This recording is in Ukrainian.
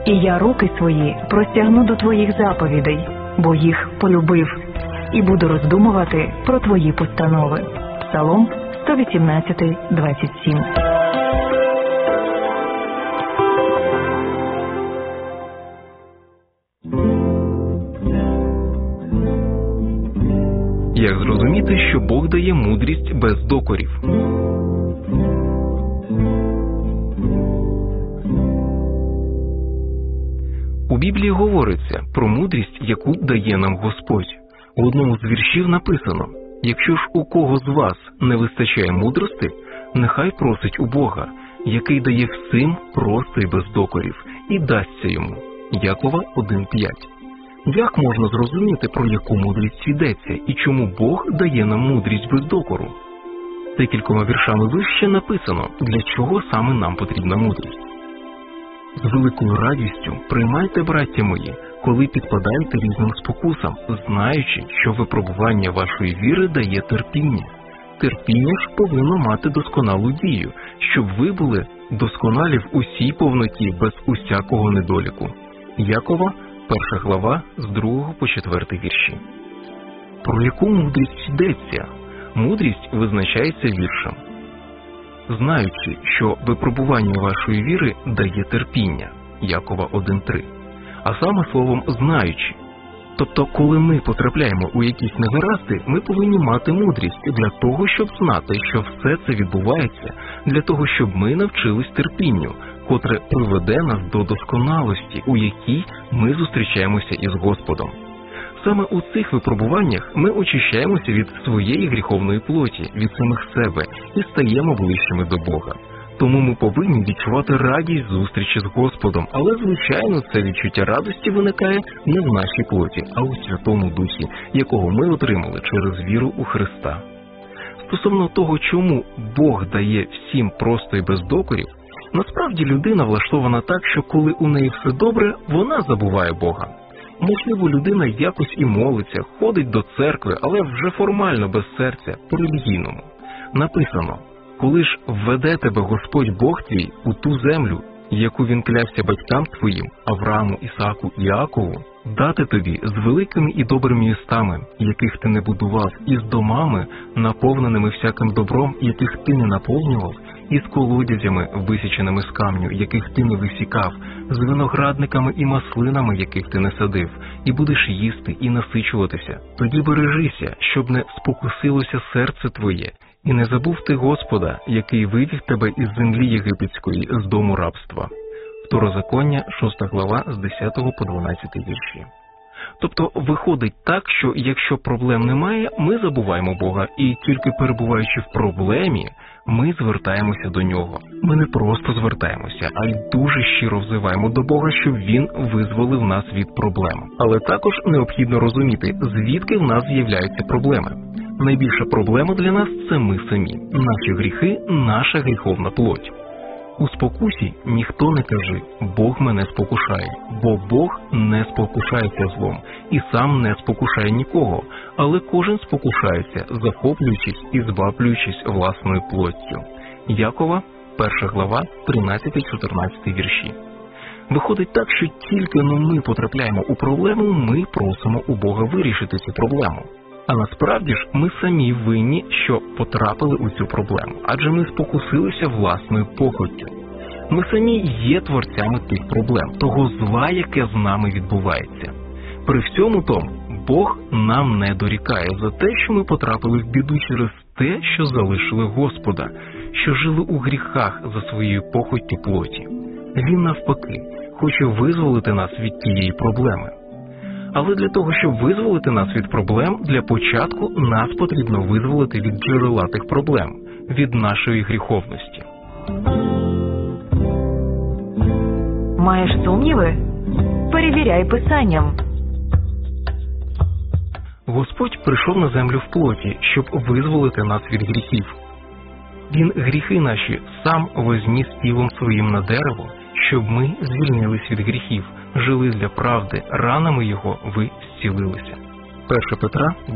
І я руки свої простягну до твоїх заповідей, бо їх полюбив, і буду роздумувати про твої постанови. Псалом 118, 27. Як зрозуміти, що Бог дає мудрість без докорів? У Біблії говориться про мудрість, яку дає нам Господь. У одному з віршів написано: «Якщо ж у кого з вас не вистачає мудрости, нехай просить у Бога, який дає всім просто і без докорів, і дасться йому». Якова 1:5. Як можна зрозуміти, про яку мудрість йдеться, і чому Бог дає нам мудрість без докору? Декількома віршами вище написано, для чого саме нам потрібна мудрість. «З великою радістю приймайте, браття мої, коли підпадаєте різним спокусам, знаючи, що випробування вашої віри дає терпіння. Терпіння ж повинно мати досконалу дію, щоб ви були досконалі в усій повноті, без усякого недоліку». Якова 1 глава, з 2 по 4 вірші. Про яку мудрість йдеться? Мудрість визначається віршем: «Знаючи, що випробування вашої віри дає терпіння». Якова 1:3. А саме словом «знаючи». Тобто, коли ми потрапляємо у якісь негаразди, ми повинні мати мудрість для того, щоб знати, що все це відбувається, для того, щоб ми навчились терпінню, котре приведе нас до досконалості, у якій ми зустрічаємося із Господом. Саме у цих випробуваннях ми очищаємося від своєї гріховної плоті, від самих себе і стаємо ближчими до Бога. Тому ми повинні відчувати радість зустрічі з Господом, але, звичайно, це відчуття радості виникає не в нашій плоті, а у Святому Дусі, якого ми отримали через віру у Христа. Стосовно того, чому Бог дає всім просто і без докорів, насправді людина влаштована так, що коли у неї все добре, вона забуває Бога. Можливо, людина якось і молиться, ходить до церкви, але вже формально, без серця, по-релігійному. Написано: «Коли ж введе тебе Господь Бог твій у ту землю, яку він клявся батькам твоїм, Аврааму, Ісааку і Яакову, дати тобі з великими і добрими містами, яких ти не будував, і з домами, наповненими всяким добром, яких ти не наповнював, і з колодязями, висіченими з камню, яких ти не висікав, з виноградниками і маслинами, яких ти не садив, і будеш їсти і насичуватися. Тоді бережися, щоб не спокусилося серце твоє, і не забув ти Господа, який вивів тебе із землі єгипетської, з дому рабства». Второзаконня, 6 глава, з 10 по 12 вірші. Тобто виходить так, що якщо проблем немає, ми забуваємо Бога, і тільки перебуваючи в проблемі, ми звертаємося до Нього. Ми не просто звертаємося, а й дуже щиро взиваємо до Бога, щоб Він визволив нас від проблем. Але також необхідно розуміти, звідки в нас з'являються проблеми. Найбільша проблема для нас – це ми самі, наші гріхи, наша гріховна плоть. У спокусі ніхто не каже «Бог мене спокушає», бо Бог не спокушається злом і сам не спокушає нікого, але кожен спокушається, захоплюючись і збаблюючись власною плоттю. Якова, 1 глава, 13-14 вірші. Виходить так, що тільки ми потрапляємо у проблему, ми просимо у Бога вирішити цю проблему. А насправді ж ми самі винні, що потрапили у цю проблему, адже ми спокусилися власною похоттю. Ми самі є творцями тих проблем, того зла, яке з нами відбувається. При всьому тому, Бог нам не дорікає за те, що ми потрапили в біду через те, що залишили Господа, що жили у гріхах за своєю похоттю плоті. Він навпаки хоче визволити нас від тієї проблеми. Але для того, щоб визволити нас від проблем, для початку нас потрібно визволити від джерела тих проблем, від нашої гріховності. Маєш сумніви? Перевіряй Писанням. Господь прийшов на землю в плоті, щоб визволити нас від гріхів. Він гріхи наші сам возніс тілом своїм на дерево, щоб ми звільнились від гріхів, жили для правди, ранами його ви зцілилися. 1 Петра